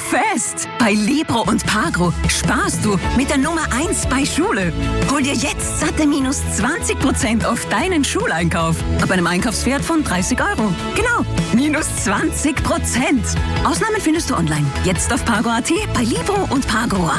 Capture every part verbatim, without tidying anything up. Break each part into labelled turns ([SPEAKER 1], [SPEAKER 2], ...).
[SPEAKER 1] fest! Bei Libro und Pagro sparst du mit der Nummer eins bei Schule. Hol dir jetzt satte minus zwanzig Prozent auf deinen Schuleinkauf. Ab einem Einkaufswert von dreißig Euro. Genau, minus zwanzig Prozent. Ausnahmen findest du online. Jetzt auf Pagro Punkt at, bei Libro und Pagro.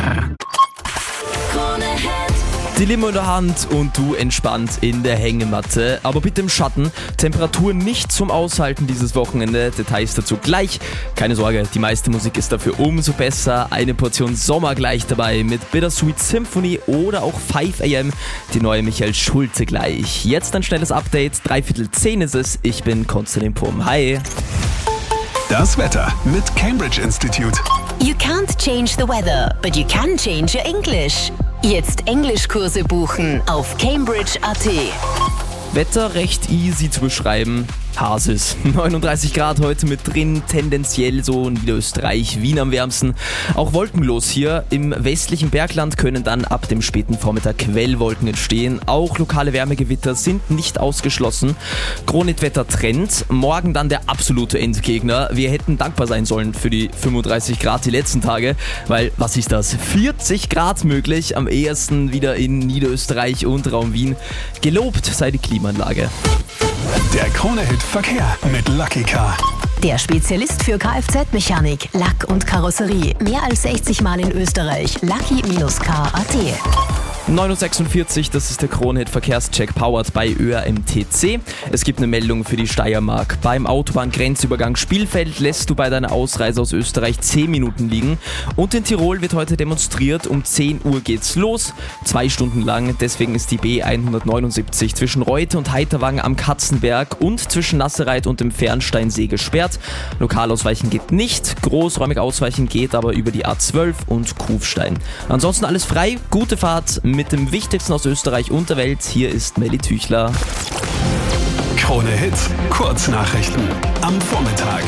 [SPEAKER 2] Die Limo in der Hand und du entspannt in der Hängematte. Aber bitte im Schatten. Temperaturen nicht zum Aushalten dieses Wochenende. Details dazu gleich. Keine Sorge, die meiste Musik ist dafür umso besser. Eine Portion Sommer gleich dabei mit Bittersweet Symphony oder auch five a m. Die neue Michael Schulte gleich. Jetzt ein schnelles Update. Dreiviertel zehn ist es. Ich bin Konstantin Pum. Hi.
[SPEAKER 3] Das Wetter mit Cambridge Institute.
[SPEAKER 4] You can't change the weather, but you can change your English. Jetzt Englischkurse buchen auf Cambridge Punkt at.
[SPEAKER 2] Wetter recht easy zu beschreiben. Hasis. neununddreißig Grad heute mit drin, tendenziell so Niederösterreich, Wien am wärmsten. Auch wolkenlos hier. Im westlichen Bergland können dann ab dem späten Vormittag Quellwolken entstehen. Auch lokale Wärmegewitter sind nicht ausgeschlossen. Kronit-Wetter Trend. Morgen dann der absolute Endgegner. Wir hätten dankbar sein sollen für die fünfunddreißig Grad die letzten Tage, weil, was ist das? vierzig Grad möglich, am ehesten wieder in Niederösterreich und Raum Wien. Gelobt sei die Klimaanlage.
[SPEAKER 3] Der Krone-Hit Verkehr mit Lucky Car.
[SPEAKER 4] Der Spezialist für Kfz-Mechanik, Lack und Karosserie. Mehr als sechzig Mal in Österreich. Lucky Car Punkt at.
[SPEAKER 2] neun Uhr sechsundvierzig, das ist der Kronhit Verkehrscheck powered bei Ö R M T C. Es gibt eine Meldung für die Steiermark. Beim Autobahngrenzübergang Spielfeld lässt du bei deiner Ausreise aus Österreich zehn Minuten liegen. Und in Tirol wird heute demonstriert. Um zehn Uhr geht's los. Zwei Stunden lang. Deswegen ist die B hundertneunundsiebzig zwischen Reute und Heiterwang am Katzenberg und zwischen Nassereit und dem Fernsteinsee gesperrt. Lokalausweichen geht nicht. Großräumig ausweichen geht aber über die A zwölf und Kufstein. Ansonsten alles frei. Gute Fahrt mit dem Wichtigsten aus Österreich und der Welt. Hier ist Melly Tüchler.
[SPEAKER 3] Krone Hits, Kurznachrichten am Vormittag.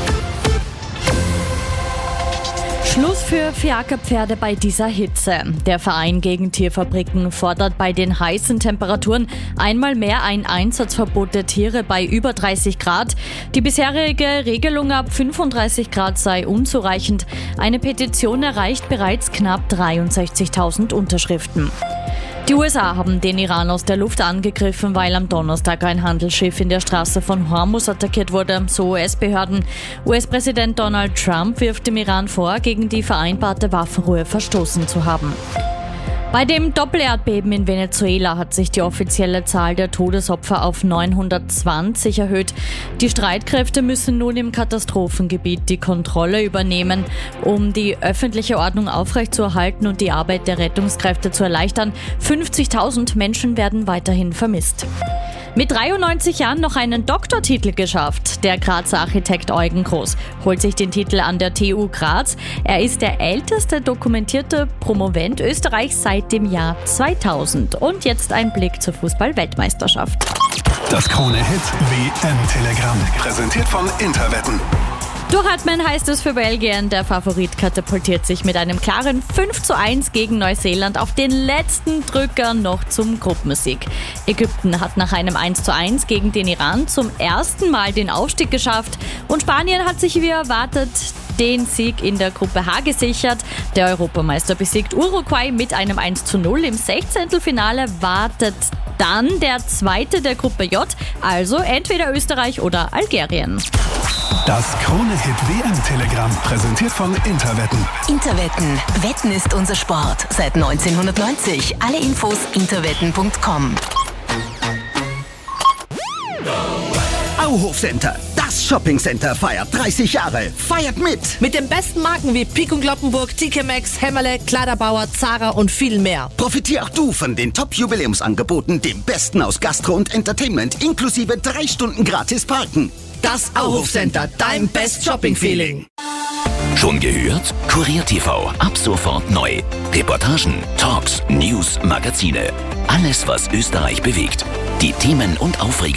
[SPEAKER 5] Schluss für Fiakerpferde bei dieser Hitze. Der Verein gegen Tierfabriken fordert bei den heißen Temperaturen einmal mehr ein Einsatzverbot der Tiere bei über dreißig Grad. Die bisherige Regelung ab fünfunddreißig Grad sei unzureichend. Eine Petition erreicht bereits knapp dreiundsechzigtausend Unterschriften. Die U S A haben den Iran aus der Luft angegriffen, weil am Donnerstag ein Handelsschiff in der Straße von Hormuz attackiert wurde, so U S-Behörden. U S-Präsident Donald Trump wirft dem Iran vor, gegen die vereinbarte Waffenruhe verstoßen zu haben. Bei dem Doppelerdbeben in Venezuela hat sich die offizielle Zahl der Todesopfer auf neunhundertzwanzig erhöht. Die Streitkräfte müssen nun im Katastrophengebiet die Kontrolle übernehmen. Um die öffentliche Ordnung aufrechtzuerhalten und die Arbeit der Rettungskräfte zu erleichtern, fünfzigtausend Menschen werden weiterhin vermisst. Mit dreiundneunzig Jahren noch einen Doktortitel geschafft. Der Grazer Architekt Eugen Groß holt sich den Titel an der T U Graz. Er ist der älteste dokumentierte Promovent Österreichs seit dem Jahr zweitausend. Und jetzt ein Blick zur Fußball-Weltmeisterschaft.
[SPEAKER 3] Das Krone-Hit W M-Telegramm, präsentiert von Interwetten.
[SPEAKER 5] Durchatmen heißt es für Belgien. Der Favorit katapultiert sich mit einem klaren fünf zu eins gegen Neuseeland auf den letzten Drücker noch zum Gruppensieg. Ägypten hat nach einem eins zu eins gegen den Iran zum ersten Mal den Aufstieg geschafft. Und Spanien hat sich wie erwartet den Sieg in der Gruppe H gesichert. Der Europameister besiegt Uruguay mit einem eins zu null. Im Sechzehntelfinale wartet dann der zweite der Gruppe J, also entweder Österreich oder Algerien.
[SPEAKER 3] Das Krone-Hit W M-Telegramm, präsentiert von Interwetten.
[SPEAKER 4] Interwetten. Wetten ist unser Sport. Seit neunzehnhundertneunzig. Alle Infos interwetten punkt com.
[SPEAKER 6] Auhof Center. Das Shoppingcenter feiert dreißig Jahre. Feiert mit!
[SPEAKER 7] Mit den besten Marken wie Pik und Kloppenburg, T K Maxx, Hämmerle, Kleiderbauer, Zara und viel mehr.
[SPEAKER 6] Profitier auch du von den Top-Jubiläumsangeboten, dem Besten aus Gastro und Entertainment, inklusive drei Stunden gratis Parken.
[SPEAKER 7] Das Auhof Center, dein Best Shopping Feeling.
[SPEAKER 8] Schon gehört? Kurier T V, ab sofort neu. Reportagen, Talks, News, Magazine. Alles, was Österreich bewegt. Die Themen und Aufreger